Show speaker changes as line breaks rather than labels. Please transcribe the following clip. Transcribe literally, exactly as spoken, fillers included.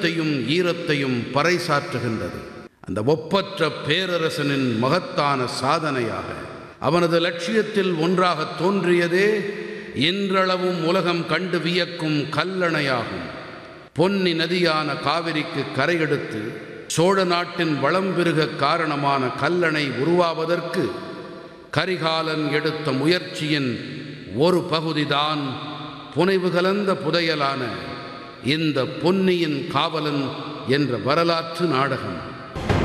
வீரத்தையும் ஈரத்தையும் பறைசாற்றுகின்றது. அந்த ஒப்பற்ற பேரரசனின் மகத்தான சாதனையாக அவனது லட்சியத்தில் ஒன்றாக தோன்றியதே இன்றளவும் உலகம் கண்டு வியக்கும் கல்லணையாகும். பொன்னி நதியான காவிரிக்கு கரையெடுத்து சோழ நாட்டின் வளம் பெருக காரணமான கல்லணை உருவாவதற்கு கரிகாலன் எடுத்த முயற்சியின் ஒரு பகுதிதான் புனைவு கலந்த புதையலான இந்த பொன்னியின் காவலன் என்ற வரலாற்று நாடகம்.